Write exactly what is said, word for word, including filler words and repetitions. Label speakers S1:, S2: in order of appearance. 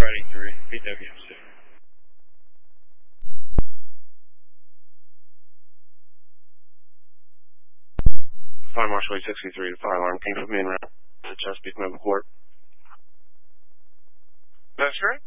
S1: Ready three, P W C.
S2: Fire Marshal eight sixty-three, the fire alarm came from in round to Chesapeake Medical Court.
S3: That's correct.